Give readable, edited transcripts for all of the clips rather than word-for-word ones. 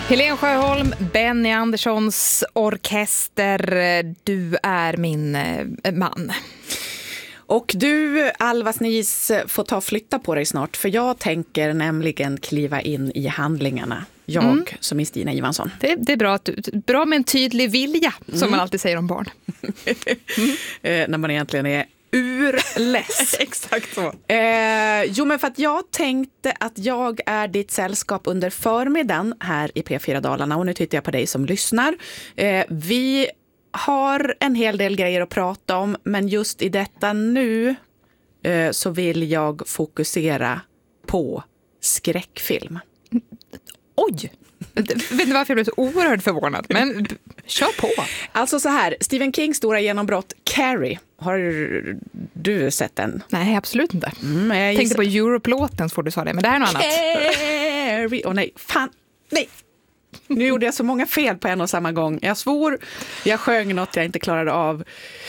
Helene Sjöholm, Benny Anderssons orkester, du är min man. Och du, Alva Snis, får ta och flytta på dig snart. För jag tänker nämligen kliva in i handlingarna. Jag som är Stina Ivansson. Det är bra med en tydlig vilja, som man alltid säger om barn. När man egentligen är urless. Exakt så. Jo, men för att jag tänkte att jag är ditt sällskap under förmiddagen här i P4 Dalarna. Och nu tittar jag på dig som lyssnar. Vi har en hel del grejer att prata om, men just i detta nu så vill jag fokusera på skräckfilm. Oj! Jag vet inte varför jag blev så oerhört förvånad, men kör på. Alltså så här, Stephen Kings stora genombrott Carrie. Har du sett den? Nej, absolut inte. Jag tänkte på Europe-låten så får du sa det, men det här är något annat. Carrie! Åh nej, fan, nej. Nu gjorde jag så många fel på en och samma gång. Jag svor, jag sjöng något jag inte klarade av.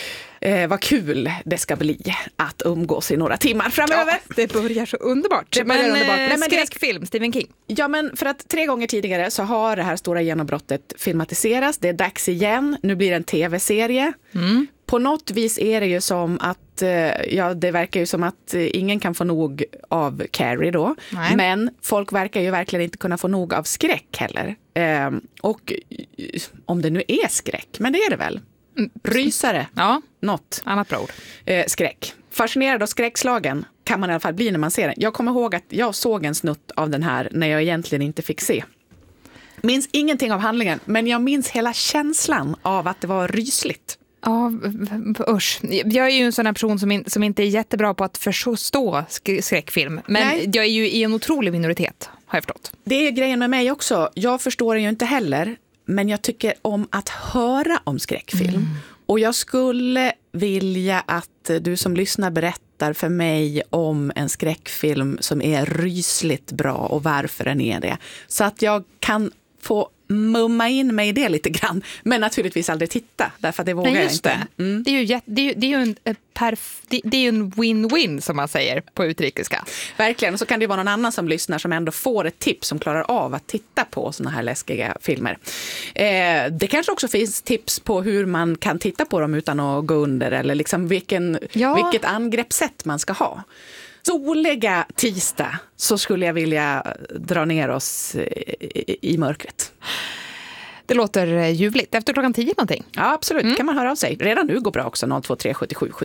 Vad kul det ska bli att umgås i några timmar framöver. Ja, det börjar så underbart. Men skräckfilm, Stephen King. Ja, men för att 3 gånger tidigare så har det här stora genombrottet filmatiserats. Det är dags igen. Nu blir det en tv-serie. På något vis är det ju som att, det verkar ju som att ingen kan få nog av Carrie då. Nej. Men folk verkar ju verkligen inte kunna få nog av skräck heller. Och om det nu är skräck, men det är det väl. Rysare, ja, något. Annat bra ord. Skräck. Fascinerad och skräckslagen kan man i alla fall bli när man ser den. Jag kommer ihåg att jag såg en snutt av den här när jag egentligen inte fick se. Minns ingenting av handlingen, men jag minns hela känslan av att det var rysligt. Ja, usch. Jag är ju en sån här person som inte är jättebra på att förstå skräckfilm. Men nej, jag är ju i en otrolig minoritet, har jag förstått. Det är grejen med mig också. Jag förstår den ju inte heller. Men jag tycker om att höra om skräckfilm. Och jag skulle vilja att du som lyssnar berättar för mig om en skräckfilm som är rysligt bra och varför den är det. Så att jag kan få mumma in mig i det lite grann. Men naturligtvis aldrig titta, därför att det vågar jag inte. Det är ju en win-win som man säger på utrikiska. Verkligen, och så kan det vara någon annan som lyssnar som ändå får ett tips som klarar av att titta på såna här läskiga filmer. Det kanske också finns tips på hur man kan titta på dem utan att gå under eller liksom vilket angreppssätt man ska ha. Soliga tisdag så skulle jag vilja dra ner oss i mörkret. Det låter ljuvligt. Efter klockan 10 någonting. Ja, absolut. Kan man höra av sig. Redan nu går bra också. 023 77